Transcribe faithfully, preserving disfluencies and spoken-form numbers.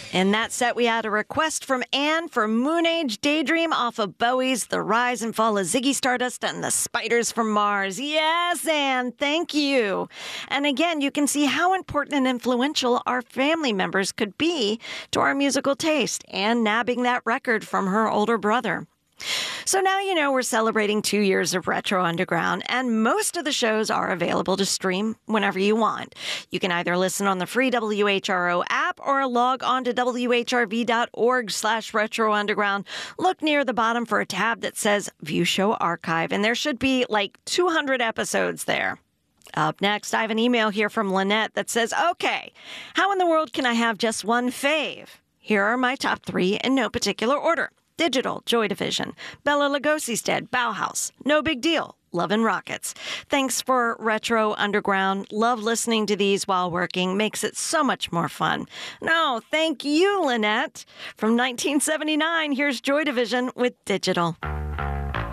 In that set, we had a request from Anne for Moon Age Daydream off of Bowie's The Rise and Fall of Ziggy Stardust and the Spiders from Mars. Yes, Anne, thank you. And again, you can see how important and influential our family members could be to our musical taste, and nabbing that record from her older brother. So now you know we're celebrating two years of Retro Underground, and most of the shows are available to stream whenever you want. You can either listen on the free W H R O app or log on to W H R V dot org slash Retro Underground. Look near the bottom for a tab that says View Show Archive, and there should be like two hundred episodes there. Up next, I have an email here from Lynette that says, okay, how in the world can I have just one fave? Here are my top three in no particular order. Digital, Joy Division, Bela Lugosi's Dead, Bauhaus, No Big Deal, Love and Rockets. Thanks for Retro Underground. Love listening to these while working. Makes it so much more fun. No, thank you, Lynette. From nineteen seventy-nine, here's Joy Division with Digital.